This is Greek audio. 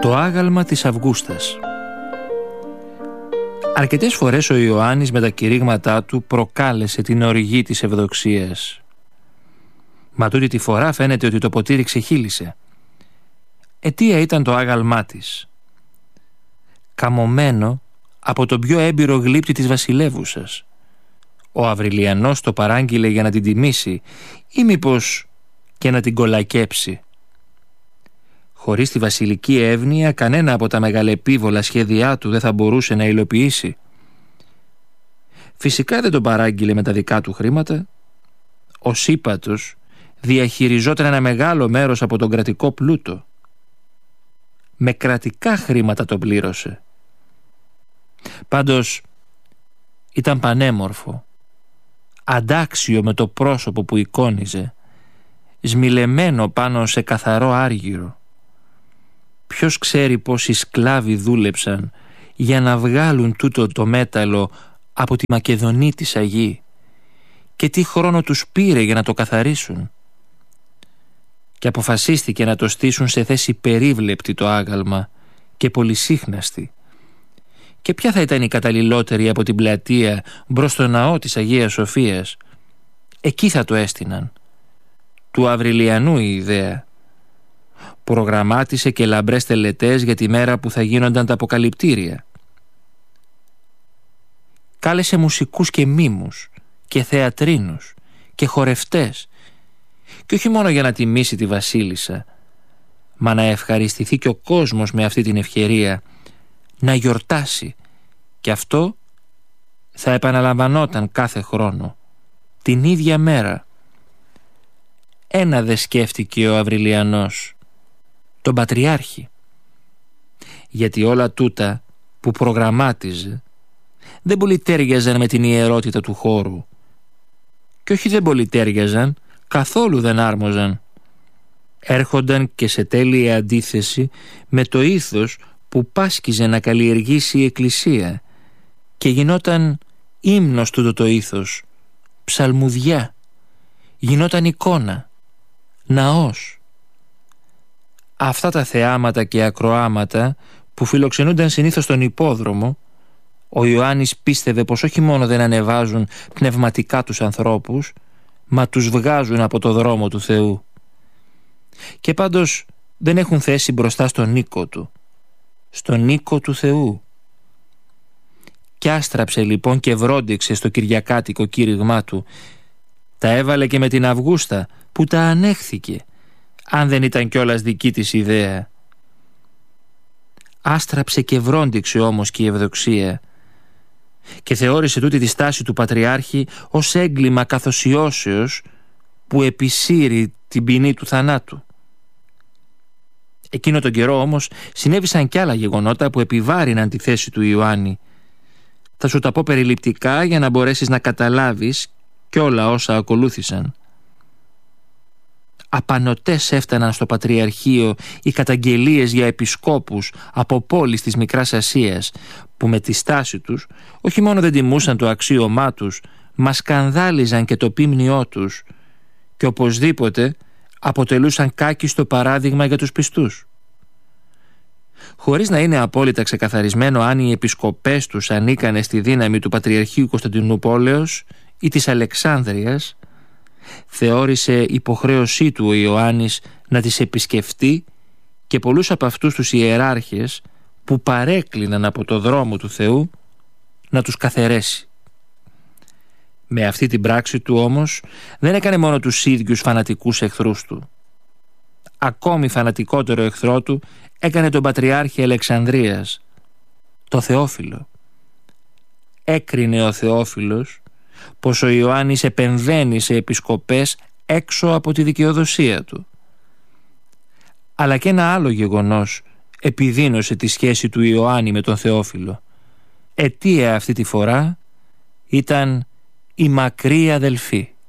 Το άγαλμα της Αυγούστας. Αρκετές φορές ο Ιωάννης με τα κηρύγματά του προκάλεσε την οργή της ευδοξίας. Μα τούτη τη φορά φαίνεται ότι το ποτήρι ξεχύλισε. Αιτία ήταν το άγαλμά της, καμωμένο από τον πιο έμπειρο γλύπτη της βασιλεύουσας. Ο Αυριλιανός το παράγγειλε για να την τιμήσει ή μήπως και να την κολακέψει. Χωρίς τη βασιλική εύνοια κανένα από τα μεγαλεπίβολα σχέδιά του δεν θα μπορούσε να υλοποιήσει. Φυσικά δεν τον παράγγειλε με τα δικά του χρήματα. Ο Σύπατος διαχειριζόταν ένα μεγάλο μέρος από τον κρατικό πλούτο. Με κρατικά χρήματα το πλήρωσε. Πάντως ήταν πανέμορφο, αντάξιο με το πρόσωπο που εικόνιζε, σμιλεμένο πάνω σε καθαρό άργυρο. Ποιος ξέρει πόσοι σκλάβοι δούλεψαν για να βγάλουν τούτο το μέταλλο από τη Μακεδονίτισσα γη και τι χρόνο τους πήρε για να το καθαρίσουν. Και αποφασίστηκε να το στήσουν σε θέση περίβλεπτη το άγαλμα και πολυσύχναστη. Και ποια θα ήταν η καταλληλότερη από την πλατεία μπρος στο ναό της Αγίας Σοφίας? Εκεί θα το έστειναν. Του Αυριλιανού η ιδέα. Προγραμμάτισε και λαμπρές τελετές για τη μέρα που θα γίνονταν τα αποκαλυπτήρια. Κάλεσε μουσικούς και μίμους και θεατρίνους και χορευτές, και όχι μόνο για να τιμήσει τη βασίλισσα, μα να ευχαριστηθεί και ο κόσμος με αυτή την ευκαιρία, να γιορτάσει, και αυτό θα επαναλαμβανόταν κάθε χρόνο, την ίδια μέρα. Ένα δε σκέφτηκε ο Αυριλιανός, τον Πατριάρχη, γιατί όλα τούτα που προγραμμάτιζε δεν πολύ τέριαζαν με την ιερότητα του χώρου, και όχι δεν πολύ τέριαζαν, καθόλου δεν άρμοζαν. Έρχονταν και σε τέλεια αντίθεση με το ήθος που πάσκιζε να καλλιεργήσει η Εκκλησία, και γινόταν ύμνος τούτο το ήθος, ψαλμουδιά, γινόταν εικόνα, ναός. Αυτά τα θεάματα και ακροάματα που φιλοξενούνταν συνήθως στον υπόδρομο, ο Ιωάννης πίστευε πως όχι μόνο δεν ανεβάζουν πνευματικά τους ανθρώπους, μα τους βγάζουν από το δρόμο του Θεού. Και πάντως δεν έχουν θέση μπροστά στον οίκο του, στον οίκο του Θεού. Κι άστραψε λοιπόν και βρόντιξε στο κυριακάτικο κήρυγμά του. Τα έβαλε και με την Αυγούστα που τα ανέχθηκε, αν δεν ήταν κιόλας δική της ιδέα. Άστραψε και βρόντιξε όμως και η ευδοξία, και θεώρησε τούτη τη στάση του Πατριάρχη ως έγκλημα καθοσιώσεως που επισύρει την ποινή του θανάτου. Εκείνο τον καιρό όμως συνέβησαν κι άλλα γεγονότα που επιβάρυναν τη θέση του Ιωάννη. Θα σου τα πω περιληπτικά για να μπορέσεις να καταλάβεις κι όλα όσα ακολούθησαν. Απανωτές έφταναν στο Πατριαρχείο οι καταγγελίες για επισκόπους από πόλεις της Μικράς Ασίας, που με τη στάση τους όχι μόνο δεν τιμούσαν το αξίωμά τους, μα σκανδάλιζαν και το πίμνιό τους, και οπωσδήποτε αποτελούσαν κάκιστο παράδειγμα για τους πιστούς. Χωρίς να είναι απόλυτα ξεκαθαρισμένο αν οι επισκοπές τους ανήκανε στη δύναμη του Πατριαρχείου Κωνσταντινούπολεως ή της Αλεξάνδρειας, θεώρησε υποχρέωσή του ο Ιωάννης να τις επισκεφτεί και πολλούς από αυτούς τους ιεράρχες που παρέκλειναν από το δρόμο του Θεού να τους καθαιρέσει. Με αυτή την πράξη του όμως δεν έκανε μόνο τους ίδιους φανατικούς εχθρούς του. Ακόμη φανατικότερο εχθρό του έκανε τον Πατριάρχη Αλεξανδρίας, το Θεόφιλο. Έκρινε ο Θεόφιλος πως ο Ιωάννης επεμβαίνει σε επισκοπές έξω από τη δικαιοδοσία του. Αλλά και ένα άλλο γεγονός επιδίνωσε τη σχέση του Ιωάννη με τον Θεόφιλο. Αιτία αυτή τη φορά ήταν η μακρύ αδελφή.